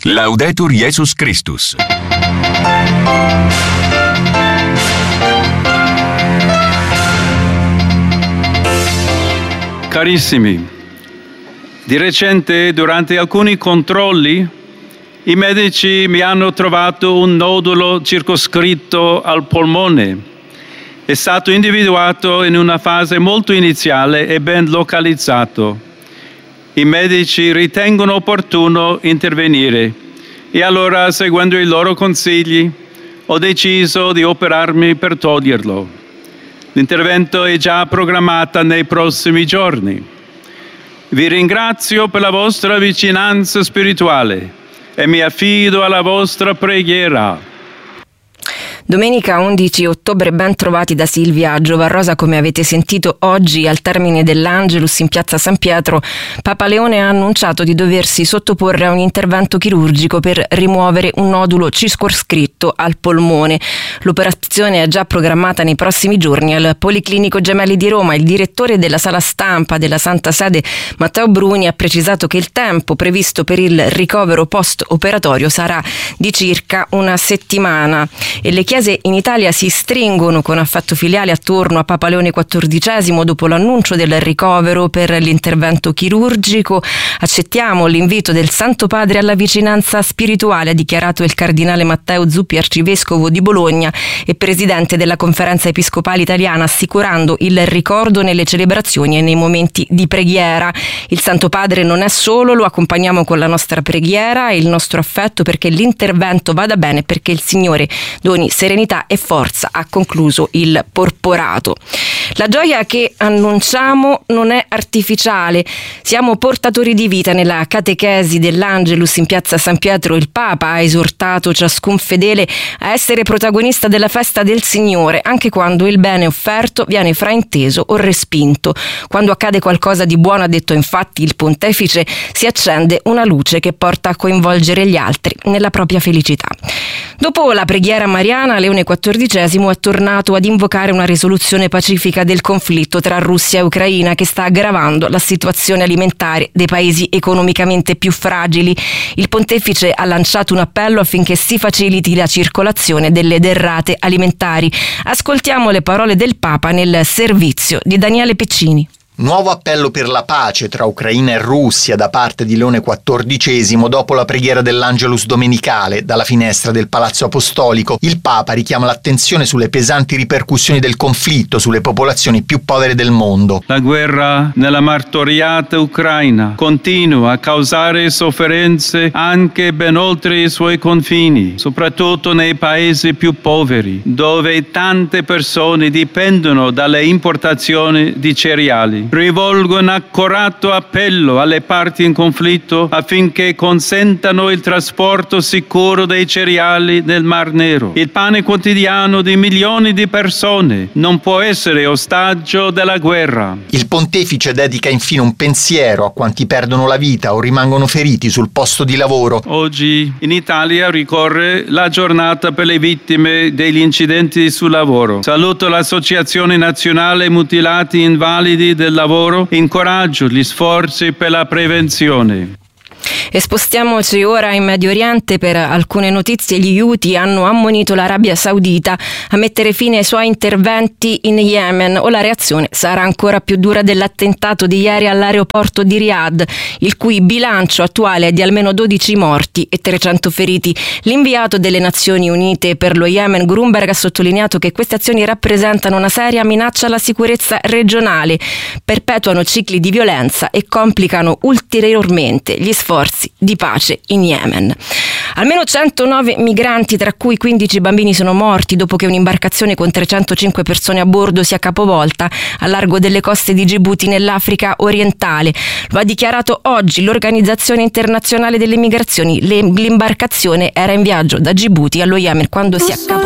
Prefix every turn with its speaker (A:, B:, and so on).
A: Laudetur Jesus Christus.
B: Carissimi, di recente durante alcuni controlli i medici mi hanno trovato un nodulo circoscritto al polmone. È stato individuato in una fase molto iniziale e ben localizzato. I medici ritengono opportuno intervenire e allora, seguendo i loro consigli, ho deciso di operarmi per toglierlo. L'intervento è già programmato nei prossimi giorni. Vi ringrazio per la vostra vicinanza spirituale e mi affido alla vostra preghiera.
C: Domenica 11 ottobre, ben trovati da Silvia Giovarrosa. Come avete sentito, oggi al termine dell'Angelus in piazza San Pietro, Papa Leone ha annunciato di doversi sottoporre a un intervento chirurgico per rimuovere un nodulo circoscritto al polmone. L'operazione è già programmata nei prossimi giorni al Policlinico Gemelli di Roma. Il direttore della sala stampa della Santa Sede, Matteo Bruni, ha precisato che il tempo previsto per il ricovero post-operatorio sarà di circa una settimana e le chiese in Italia si stringono con affetto filiale attorno a Papa Leone XIV dopo l'annuncio del ricovero per l'intervento chirurgico. Accettiamo l'invito del Santo Padre alla vicinanza spirituale, ha dichiarato il cardinale Matteo Zuppi, arcivescovo di Bologna e presidente della Conferenza Episcopale Italiana, assicurando il ricordo nelle celebrazioni e nei momenti di preghiera. Il Santo Padre non è solo, lo accompagniamo con la nostra preghiera e il nostro affetto perché l'intervento vada bene, perché il Signore doni serenità e forza, ha concluso il porporato. La gioia che annunciamo non è artificiale, siamo portatori di vita. Nella catechesi dell'Angelus in piazza San Pietro il Papa ha esortato ciascun fedele a essere protagonista della festa del Signore, anche quando il bene offerto viene frainteso o respinto. Quando accade qualcosa di buono, ha detto infatti il pontefice, si accende una luce che porta a coinvolgere gli altri nella propria felicità. Dopo la preghiera mariana, Leone XIV è tornato ad invocare una risoluzione pacifica del conflitto tra Russia e Ucraina che sta aggravando la situazione alimentare dei paesi economicamente più fragili. Il pontefice ha lanciato un appello affinché si faciliti la circolazione delle derrate alimentari. Ascoltiamo le parole del Papa nel servizio di Daniele Piccini.
D: Nuovo appello per la pace tra Ucraina e Russia da parte di Leone XIV dopo la preghiera dell'Angelus domenicale dalla finestra del Palazzo Apostolico. Il Papa richiama l'attenzione sulle pesanti ripercussioni del conflitto sulle popolazioni più povere del mondo.
B: La guerra nella martoriata Ucraina continua a causare sofferenze anche ben oltre i suoi confini, soprattutto nei paesi più poveri, dove tante persone dipendono dalle importazioni di cereali. Rivolgo un accorato appello alle parti in conflitto affinché consentano il trasporto sicuro dei cereali nel Mar Nero. Il pane quotidiano di milioni di persone non può essere ostaggio della guerra.
D: Il pontefice dedica infine un pensiero a quanti perdono la vita o rimangono feriti sul posto di lavoro.
B: Oggi in Italia ricorre la giornata per le vittime degli incidenti sul lavoro. Saluto l'Associazione Nazionale Mutilati Invalidi del Lavoro, incoraggio gli sforzi per la prevenzione.
C: E spostiamoci ora in Medio Oriente per alcune notizie. Gli Houthi hanno ammonito l'Arabia Saudita a mettere fine ai suoi interventi in Yemen o la reazione sarà ancora più dura dell'attentato di ieri all'aeroporto di Riyadh, il cui bilancio attuale è di almeno 12 morti e 300 feriti. L'inviato delle Nazioni Unite per lo Yemen, Grunberg, ha sottolineato che queste azioni rappresentano una seria minaccia alla sicurezza regionale, perpetuano cicli di violenza e complicano ulteriormente gli sforzi di pace in Yemen. Almeno 109 migranti, tra cui 15 bambini, sono morti dopo che un'imbarcazione con 305 persone a bordo sia capovolta a largo delle coste di Gibuti nell'Africa orientale. Lo ha dichiarato oggi l'Organizzazione Internazionale delle Migrazioni. L'imbarcazione era in viaggio da Gibuti allo Yemen quando si è capovolta.